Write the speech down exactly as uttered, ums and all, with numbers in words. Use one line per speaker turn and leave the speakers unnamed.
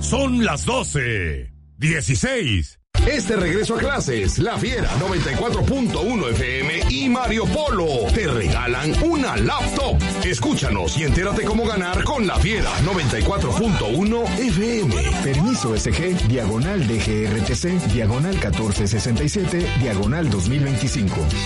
Son las doce, dieciséis.
Este regreso a clases, La Fiera noventa y cuatro punto uno F M y Mario Polo te regalan una laptop. Escúchanos y entérate cómo ganar con La Fiera noventa y cuatro punto uno F M.
Permiso S G, diagonal D G R T C, diagonal catorce sesenta y siete, diagonal dos mil veinticinco.